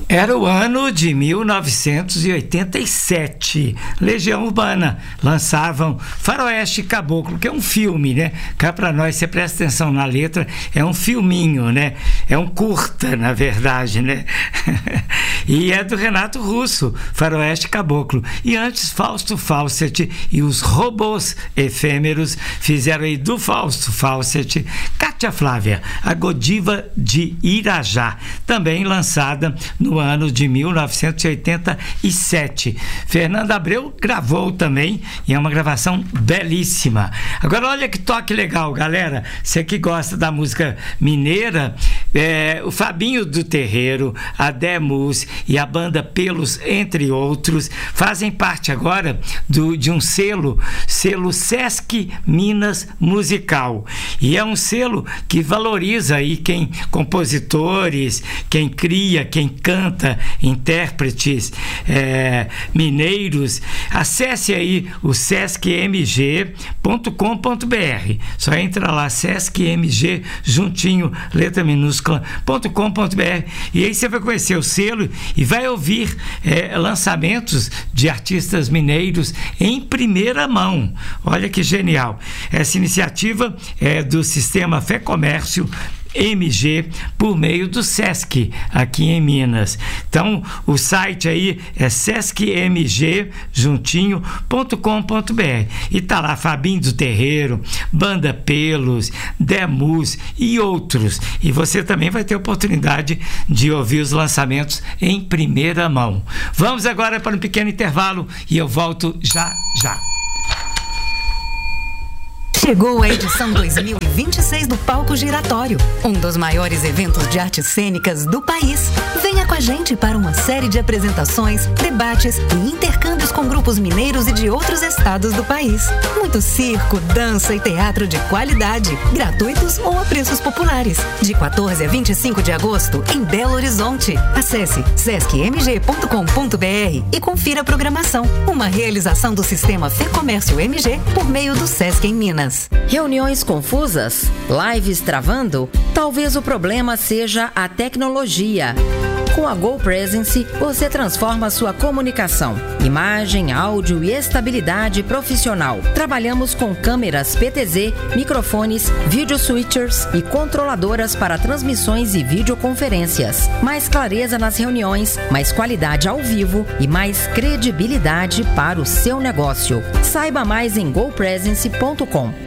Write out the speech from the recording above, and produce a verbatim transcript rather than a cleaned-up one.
Era o ano de mil novecentos e oitenta e sete. Legião Urbana lançavam Faroeste Caboclo, que é um filme, né? Cá pra nós, você presta atenção na letra, é um filminho, né? É um curta, na verdade, né? E é do Renato Russo, Faroeste Caboclo. E antes, Fausto Fawcett e os Robôs Efêmeros fizeram aí do Fausto Fawcett Cátia Flávia, a Godiva de Irajá, também lançada no ano de mil novecentos e oitenta e sete. Fernando Abreu gravou também e é uma gravação belíssima. Agora olha que toque legal, galera. Você que gosta da música mineira, é, o Fabinho do Terreiro, a Demus e a banda Pelos, entre outros, fazem parte agora do, de um selo, selo Sesc Minas Musical. E é um selo que valoriza aí quem, compositores, quem cria, quem canta, intérpretes é, mineiros. Acesse aí o sesc m g ponto com ponto b r. Só entra lá, sesc m g juntinho, letra minúscula, ponto com ponto b r, e aí você vai conhecer o selo e vai ouvir é, lançamentos de artistas mineiros em primeira mão. Olha que genial. Essa iniciativa é do Sistema Fé Comércio M G, por meio do Sesc aqui em Minas. Então o site aí é sesc m g juntinho ponto com ponto b r e tá lá Fabinho do Terreiro, Banda Pelos, Demus e outros, e você também vai ter oportunidade de ouvir os lançamentos em primeira mão. Vamos agora para um pequeno intervalo e eu volto já já. Chegou a edição dois mil e vinte e seis do Palco Giratório, um dos maiores eventos de artes cênicas do país. Venha com a gente para uma série de apresentações, debates e intercâmbios com grupos mineiros e de outros estados do país. Muito circo, dança e teatro de qualidade, gratuitos ou a preços populares. De quatorze a vinte e cinco de agosto, em Belo Horizonte. Acesse sesc m g ponto com ponto b r e confira a programação. Uma realização do Sistema Fé Comércio M G por meio do Sesc em Minas. Reuniões confusas? Lives travando? Talvez o problema seja a tecnologia. Com a GoPresence, você transforma sua comunicação, imagem, áudio e estabilidade profissional. Trabalhamos com câmeras P T Z, microfones, video switchers e controladoras para transmissões e videoconferências. Mais clareza nas reuniões, mais qualidade ao vivo e mais credibilidade para o seu negócio. Saiba mais em go presence ponto com.